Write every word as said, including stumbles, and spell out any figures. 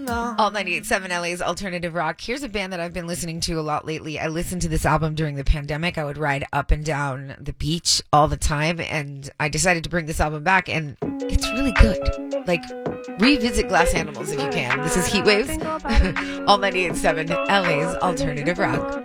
All ninety-eight point seven L A's Alternative Rock. Here's a band that I've been listening to a lot lately. I listened to this album during the pandemic. I would ride up and down the beach all the time, and I decided to bring this album back, and it's really good. Like, revisit Glass Animals if you can. This is Heat Waves. All ninety-eight point seven L A's Alternative Rock.